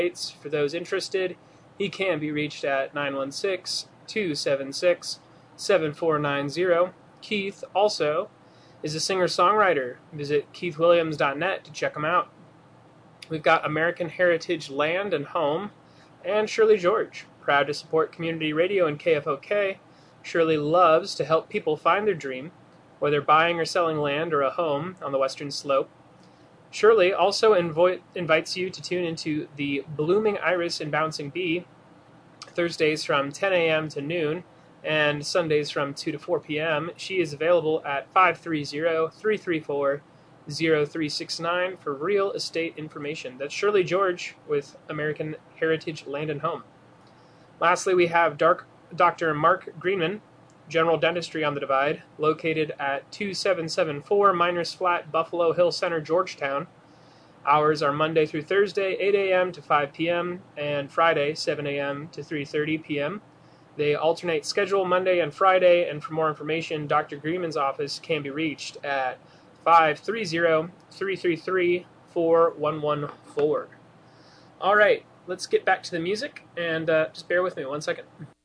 For those interested, he can be reached at 916-276-7490. Keith also is a singer-songwriter. Visit keithwilliams.net to check him out. We've got American Heritage Land and Home, and Shirley George, proud to support community radio and KFOK. Shirley loves to help people find their dream, whether buying or selling land or a home on the Western Slope. Shirley also invites you to tune into the Blooming Iris and Bouncing Bee, Thursdays from 10 a.m. to noon, and Sundays from 2 to 4 p.m. She is available at 530-334-0369 for real estate information. That's Shirley George with American Heritage Land and Home. Lastly, we have Dr. Mark Greenman, General Dentistry on the Divide, located at 2774 Miners Flat, Buffalo Hill Center, Georgetown. Hours are Monday through Thursday, 8 a.m. to 5 p.m., and Friday, 7 a.m. to 3:30 p.m. They alternate schedule Monday and Friday, and for more information, Dr. Greenman's office can be reached at 530-333-4114. All right, let's get back to the music, and just bear with me 1 second.